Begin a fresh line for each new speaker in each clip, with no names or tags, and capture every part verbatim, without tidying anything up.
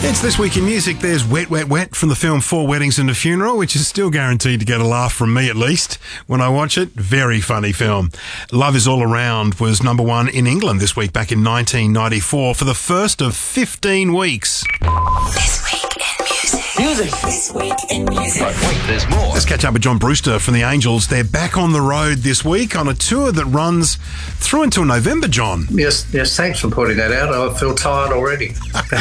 It's This Week in Music. There's Wet, Wet, Wet from the film Four Weddings and a Funeral, which is still guaranteed to get a laugh from me at least when I watch it. Very funny film. Love Is All Around was number one in England this week back in nineteen ninety-four for the first of fifteen weeks.
This Week in Music. Music. This Week in Music.
But wait, there's more.
Let's catch up with John Brewster from the Angels. They're back on the road this week on a tour that runs through until November, John.
Yes, yes. Thanks for pointing that out. I feel tired already.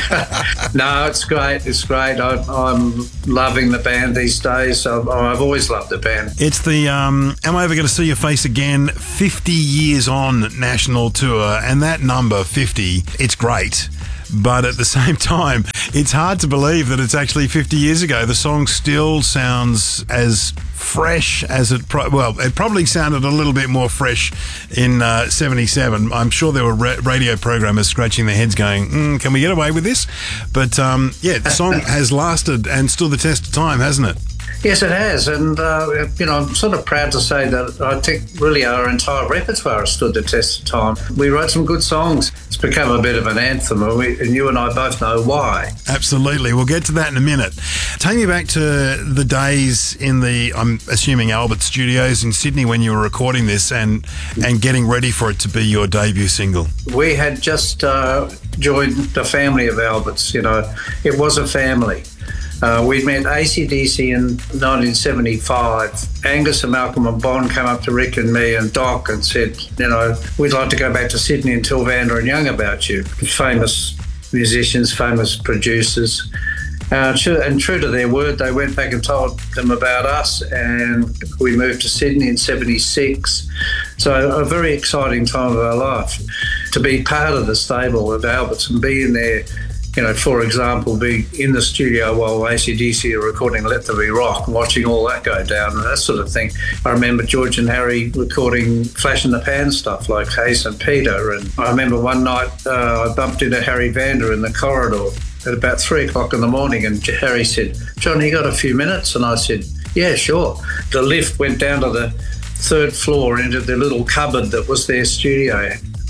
No, it's great. It's great. I, I'm loving the band these days. I've, I've always loved the band.
It's the um, Am I Ever Going to See Your Face Again fifty years on national tour, and that number, fifty, it's great. But at the same time, it's hard to believe that it's actually fifty years ago. The song still sounds as fresh as it... Pro- well, it probably sounded a little bit more fresh in uh, seventy-seven. I'm sure there were ra- radio programmers scratching their heads going, mm, can we get away with this? But, um, yeah, the song has lasted and stood the test of time, hasn't it?
Yes, it has. And, uh, you know, I'm sort of proud to say that I think really our entire repertoire has stood the test of time. We wrote some good songs. It's become a bit of an anthem, and, we, and you and I both know why.
Absolutely. We'll get to that in a minute. Take me back to the days in the, I'm assuming, Albert Studios in Sydney when you were recording this and, and getting ready for it to be your debut single.
We had just uh, joined the family of Alberts, you know. It was a family. Uh, we'd met A C D C in nineteen seventy-five. Angus and Malcolm and Bon came up to Rick and me and Doc and said, you know, we'd like to go back to Sydney and tell Vanda and Young about you. Famous musicians, famous producers. Uh, and true to their word, they went back and told them about us, and we moved to Sydney in seventy-six. So a very exciting time of our life. To be part of the stable of Alberts and be in there, you know, for example, be in the studio while A C D C are recording Let There Be Rock, watching all that go down and that sort of thing. I remember George and Harry recording Flash in the Pan stuff like Hey Saint Peter. And I remember one night uh, I bumped into Harry Vanda in the corridor at about three o'clock in the morning, and Harry said, John, you got a few minutes? And I said, yeah, sure. The lift went down to the third floor into the little cupboard that was their studio,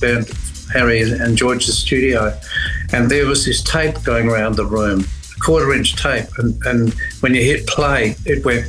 Harry and George's studio. And there was this tape going around the room, quarter inch tape, and, and when you hit play, it went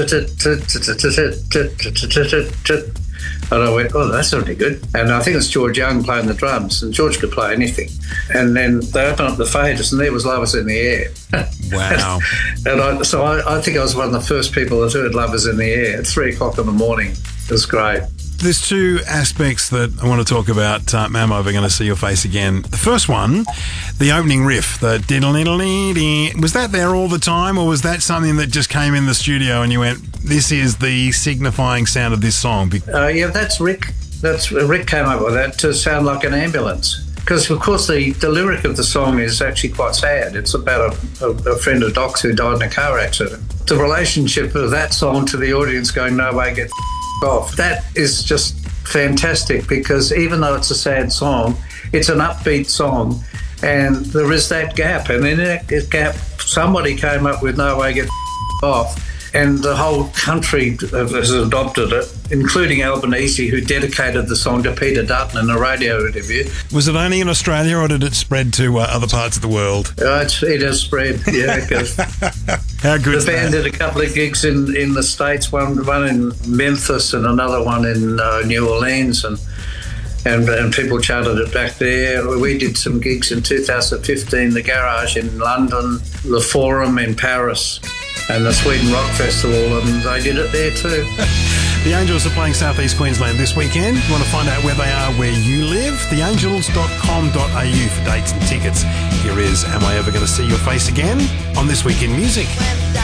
and I went, oh, that's really good. And I think it's George Young playing the drums, and George could play anything. And then they opened up the faders, and there was Lovers in the Air.
Wow.
and I, so I, I think I was one of the first people that heard Lovers in the Air at three o'clock in the morning. It was great.
There's two aspects that I want to talk about. Uh, Am I Ever Going to See Your Face Again? The first one, the opening riff, the diddle-diddle-dee-dee. Was that there all the time, or was that something that just came in the studio and you went, this is the signifying sound of this song?
Uh, yeah, that's Rick. That's Rick came up with that to sound like an ambulance. Because, of course, the, the lyric of the song is actually quite sad. It's about a, a, a friend of Doc's who died in a car accident. The relationship of that song to the audience going, no way, get off. That is just fantastic, because even though it's a sad song, it's an upbeat song, and there is that gap. And in that gap, somebody came up with No Way Get Off, and the whole country has adopted it, including Albanese, who dedicated the song to Peter Dutton in a radio interview.
Was it only in Australia, or did it spread to uh, other parts of the world?
Uh, it's, it has spread, yeah.
How good is
the band
that?
did a couple of gigs in, in the States, one one in Memphis and another one in uh, New Orleans, and, and and people charted it back there. We did some gigs in two thousand fifteen, the Garage in London, the Forum in Paris, and the Sweden Rock Festival, and they did it there too.
The Angels are playing South East Queensland this weekend. You want to find out where they are where you live? the angels dot com dot a u for dates and tickets. Here is Am I Ever Going to See Your Face Again on This Week in Music.